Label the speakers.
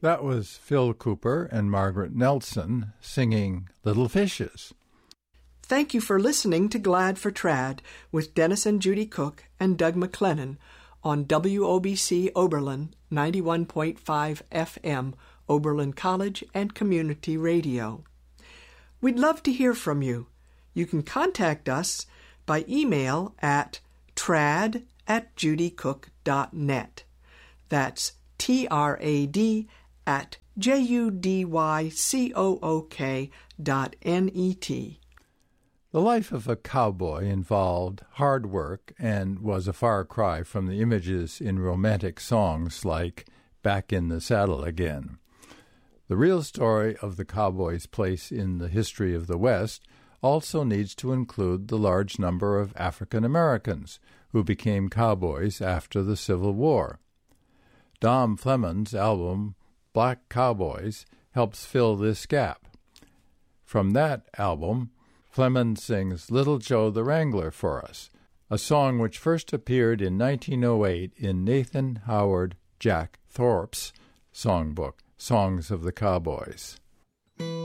Speaker 1: That was Phil Cooper and Margaret Nelson singing Little Fishes.
Speaker 2: Thank you for listening to Glad for Trad with Dennis and Judy Cook and Doug McLennan on WOBC Oberlin 91.5 FM, Oberlin College and Community Radio. We'd love to hear from you. You can contact us by email at trad@judycook.net. That's trad@judycook.net.
Speaker 1: The life of a cowboy involved hard work and was a far cry from the images in romantic songs like Back in the Saddle Again. The real story of the cowboy's place in the history of the West also needs to include the large number of African Americans who became cowboys after the Civil War. Dom Fleming's album Black Cowboys helps fill this gap. From that album, Fleming sings Little Joe the Wrangler for us, a song which first appeared in 1908 in Nathan Howard Jack Thorpe's songbook, Songs of the Cowboys.